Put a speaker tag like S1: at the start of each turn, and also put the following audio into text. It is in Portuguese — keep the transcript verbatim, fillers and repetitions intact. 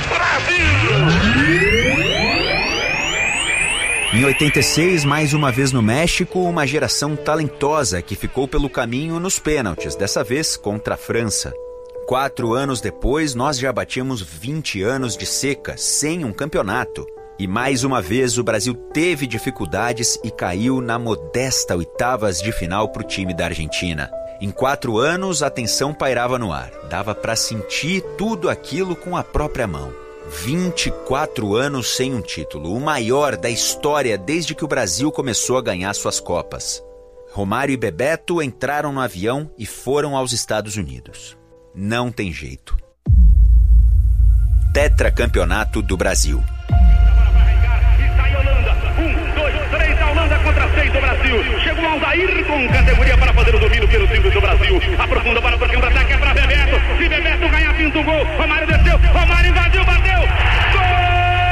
S1: Em oitenta e seis, mais uma vez no México, uma geração talentosa que ficou pelo caminho nos pênaltis, dessa vez contra a França. Quatro anos depois, nós já batíamos vinte anos de seca, sem um campeonato. E mais uma vez o Brasil teve dificuldades e caiu na modesta oitavas de final para o time da Argentina. Em quatro anos, a tensão pairava no ar. Dava para sentir tudo aquilo com a própria mão. vinte e quatro anos sem um título, o maior da história desde que o Brasil começou a ganhar suas Copas. Romário e Bebeto entraram no avião e foram aos Estados Unidos. Não tem jeito. Tetracampeonato do Brasil.
S2: Chegou o Aldair com categoria para fazer o domínio pelo time do Brasil. Aprofunda para o contra-ataque, é para Bebeto. Se Bebeto ganhar, pinta o gol. Romário desceu, Romário